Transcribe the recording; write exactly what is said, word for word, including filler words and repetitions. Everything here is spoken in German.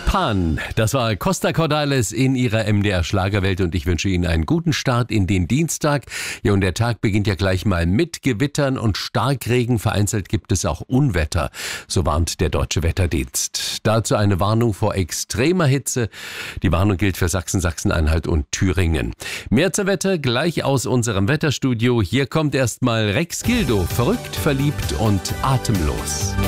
Pan, das war Costa Cordalis in ihrer M D R Schlagerwelt und ich wünsche Ihnen einen guten Start in den Dienstag. Ja, und der Tag beginnt ja gleich mal mit Gewittern und Starkregen. Vereinzelt gibt es auch Unwetter, so warnt der Deutsche Wetterdienst. Dazu eine Warnung vor extremer Hitze. Die Warnung gilt für Sachsen, Sachsen-Anhalt und Thüringen. Mehr zur Wetter gleich aus unserem Wetterstudio. Hier kommt erstmal Rex Gildo, verrückt, verliebt und atemlos.